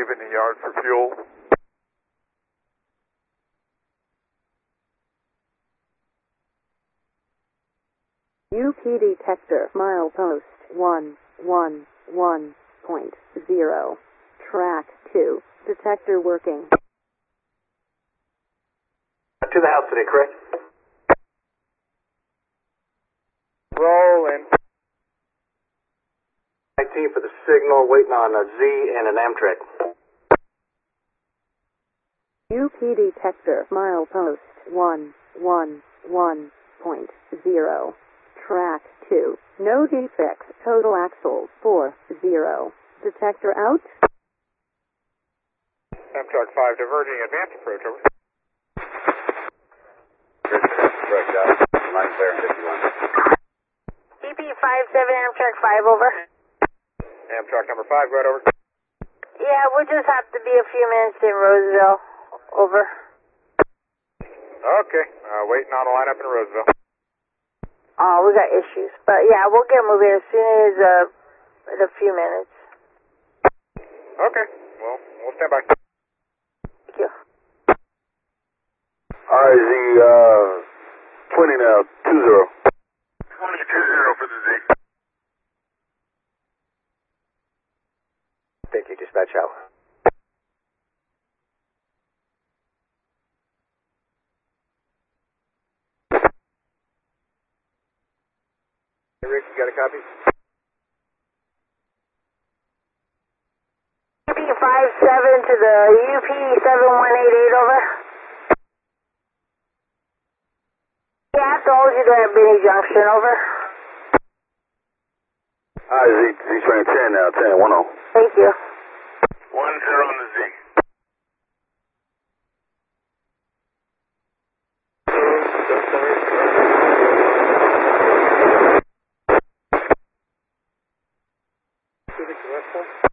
leaving the yard for fuel. UP detector, milepost 111.0. Track 2. Detector working. To the house today, correct? Rolling. 19 for the signal, waiting on a Z and an Amtrak. UP detector, milepost 111.0. Track 2. No defects. Total axle 40. Detector out. Amtrak 5 diverging, advance approach, over. Correct, line clear, 51. DP 57 Amtrak 5 over. Amtrak number 5, go ahead, over. Yeah, we'll just have to be a few minutes in Roseville. Over. Okay, waiting on a lineup in Roseville. Oh, we got issues. But yeah, we'll get moving as soon as in a few minutes. Okay, well, we'll stand by. Thank you. RZ, 20 now, 20. 20 for the Z. Thank you, dispatch out. Hey, Rick, you got a copy? DP 57 to the UP 7188 over. Yeah, I told you that at Benny Junction, over. Z train 10 now, 10, 10. Thank you. 10 on the Z. Civic West